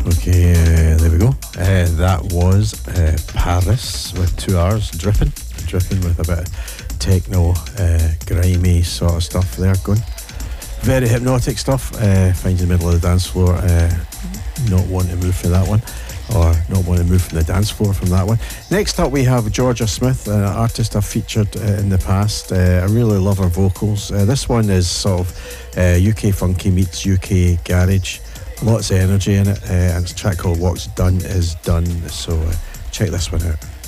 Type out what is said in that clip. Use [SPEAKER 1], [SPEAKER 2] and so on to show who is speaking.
[SPEAKER 1] Okay, there we go. That was Paris with 2 R's, dripping with a bit of techno, grimy sort of stuff there going. Very hypnotic stuff. Finds you in the middle of the dance floor, not wanting to move for that one, or not wanting to move from the dance floor from that one. Next up we have Georgia Smith, an artist I've featured in the past. I really love her vocals. This one is sort of UK funky meets UK garage. Lots of energy in it, and it's a track called What's Done Is Done, so check this one out.